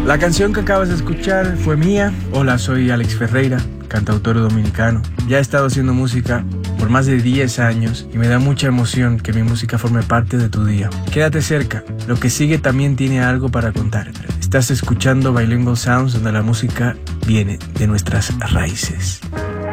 La canción que acabas de escuchar fue mía. Hola, soy Alex Ferreira, cantautor dominicano. Ya he estado haciendo música por más de 10 años y me da mucha emoción que mi música forme parte de tu día. Quédate cerca, lo que sigue también tiene algo para contar. Estás escuchando Bilingual Sounds, donde la música viene de nuestras raíces.